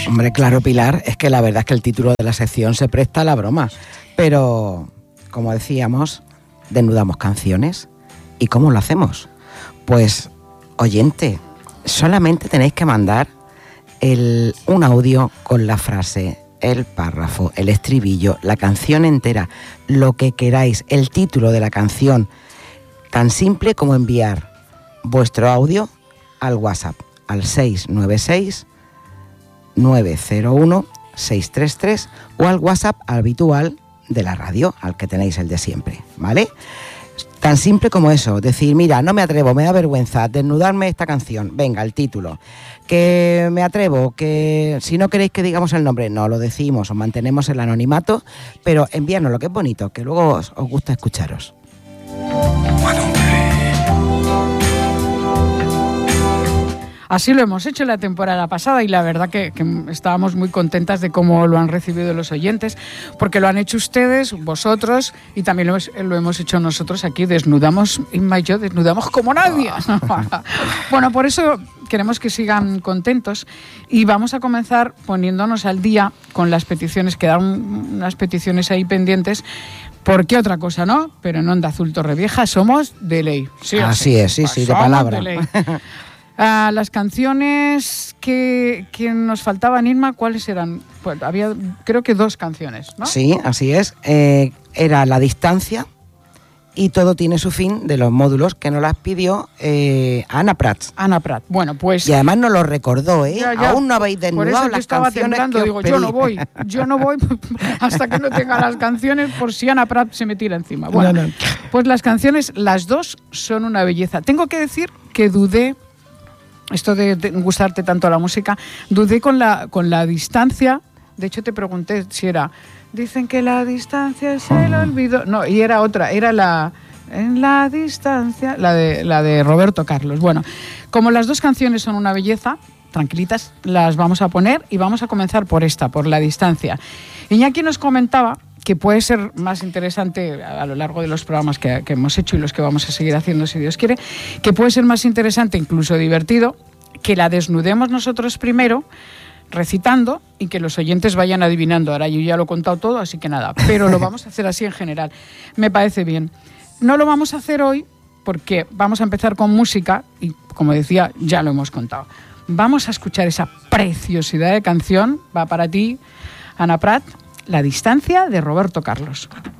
Hombre, claro, Pilar, es que la verdad es que el título de la sección se presta a la broma, pero, como decíamos, desnudamos canciones. ¿Y cómo lo hacemos? Pues, oyente, solamente tenéis que mandar un audio con la frase, el párrafo, el estribillo, la canción entera, lo que queráis, el título de la canción, tan simple como enviar vuestro audio al WhatsApp, al 696-901-633 o al WhatsApp habitual de la radio, al que tenéis el de siempre, ¿vale? Tan simple como eso, decir, mira, no me atrevo, me da vergüenza desnudarme esta canción, venga, el título, que me atrevo, que si no queréis que digamos el nombre, no lo decimos, os mantenemos el anonimato, pero enviadnos lo que es bonito, que luego os gusta escucharos. Así lo hemos hecho la temporada pasada y la verdad que estábamos muy contentas de cómo lo han recibido los oyentes, porque lo han hecho ustedes, vosotros, y también lo hemos hecho nosotros aquí. Desnudamos, Inma y yo, desnudamos como nadie. Bueno, por eso queremos que sigan contentos y vamos a comenzar poniéndonos al día con las peticiones. Quedaron unas peticiones ahí pendientes. ¿Por qué otra cosa no? Pero en Onda Azul Torrevieja somos de ley. Sí, así es, sí, de palabra. De ley. Las canciones que nos faltaban, Irma, ¿cuáles eran? Pues había, creo que 2 canciones, ¿no? Sí, así es. Era La Distancia y Todo tiene su fin, de los módulos, que nos las pidió Ana Prats. Ana Prat. Bueno, pues... Y además nos lo recordó, ¿eh? Ya. Aún no habéis desnudado las canciones que digo, yo no voy hasta que no tenga las canciones, por si Ana Prat se me tira encima. Bueno, no. Pues las canciones, las 2 son una belleza. Tengo que decir que dudé, esto de gustarte tanto la música, dudé con la distancia. De hecho, te pregunté si era... Dicen que la distancia es el olvido. No, y era otra, era En la distancia, la de Roberto Carlos. Bueno, como las 2 canciones son una belleza, tranquilitas, las vamos a poner y vamos a comenzar por esta, por La Distancia. Iñaki nos comentaba que puede ser más interesante a lo largo de los programas que hemos hecho y los que vamos a seguir haciendo, si Dios quiere, que puede ser más interesante, incluso divertido, que la desnudemos nosotros primero, recitando, y que los oyentes vayan adivinando. Ahora yo ya lo he contado todo, así que nada, pero lo vamos a hacer así en general. Me parece bien. No lo vamos a hacer hoy porque vamos a empezar con música y, como decía, ya lo hemos contado. Vamos a escuchar esa preciosidad de canción. Va para ti, Ana Prat, La Distancia, de Roberto Carlos.